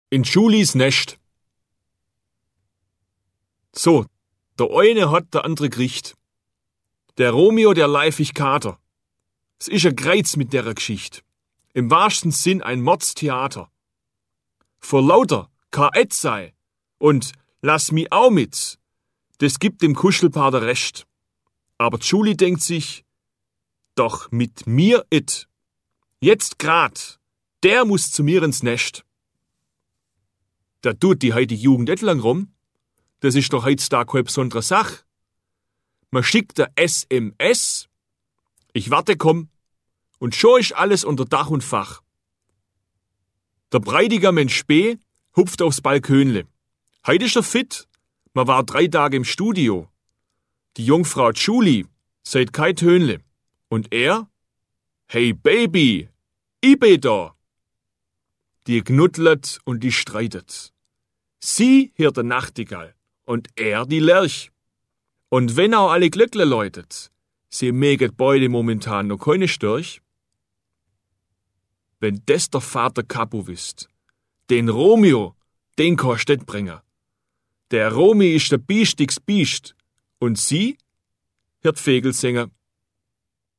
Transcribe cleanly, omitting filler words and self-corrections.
In Julis Nest. So, der eine hat, der andere kriegt. Der Romeo, der leifig Kater. Es ist ein Kreuz mit der Geschichte. Im wahrsten Sinn ein Mordstheater. Vor lauter K.Et. sei und lass mi auch mit, das gibt dem Kuschelpaar der Recht. Aber Julie denkt sich, doch mit mir it. Jetzt grad, der muss zu mir ins Nest. Da tut die heutige Jugend et lang rum. Das ist doch heutzutage keine besondere Sache. Man schickt der SMS, ich warte, komm, und schon ist alles unter Dach und Fach. Der Breidiger Mensch B hupft aufs Balkönle. Heute ist er fit, man war 3 Tage im Studio. Die Jungfrau Julie seid kein Tönle. Und er? Hey Baby, ich bin da. Die knuddelt und die streitet. Sie hört der Nachtigall und er die Lerch. Und wenn auch alle Glöckler läutet, sie mäget beide momentan noch keine Störch. Wenn das der Vater Capo wisst, den Romeo, den kannst du nicht bringen. Der Romi ist der biestigs Biest und sie hört Vögel singen.